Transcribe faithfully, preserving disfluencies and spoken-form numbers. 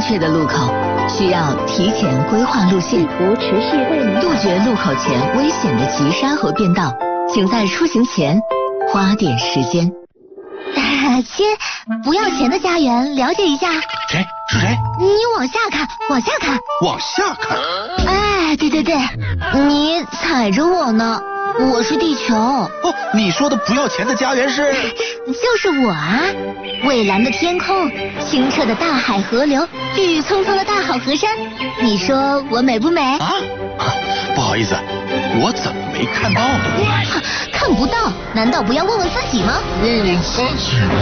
确的路口，需要提前规划路线， 不持续为您杜绝路口前危险的急刹和变道。请在出行前花点时间。 亲，不要钱的家园，了解一下。 谁？是谁？ 你往下看，往下看， 往下看。 哎，对对对，你踩着我呢，我是地球。哦， 你说的不要钱的家园是？ 就是我啊！蔚蓝的天空，清澈的大海河流，郁郁葱葱的大好河山，你说我美不美？ 啊，不好意思，我怎么没看到呢？ 看不到，难道不要问问自己吗？ 问问自己。